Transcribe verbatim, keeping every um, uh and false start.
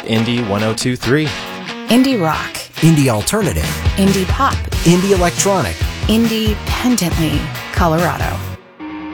Indie ten twenty-three. Indie rock. Indie alternative. Indie pop. Indie electronic. Independently Colorado.